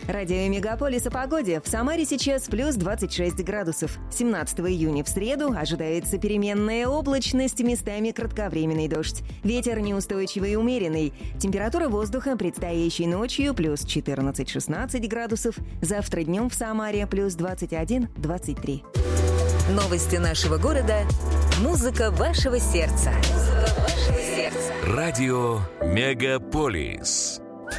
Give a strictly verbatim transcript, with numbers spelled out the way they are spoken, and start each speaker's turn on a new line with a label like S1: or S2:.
S1: Радио Мегаполис о погоде. В Самаре сейчас плюс двадцать шесть градусов. семнадцатого июня в среду ожидается переменная облачность, местами кратковременный дождь. Ветер неустойчивый и умеренный. Температура воздуха предстоящей ночью плюс четырнадцать-шестнадцать градусов. Завтра днем в Самаре плюс двадцать один - двадцать три.
S2: Новости нашего города. Музыка вашего сердца. Музыка вашего сердца.
S3: Радио Мегаполис.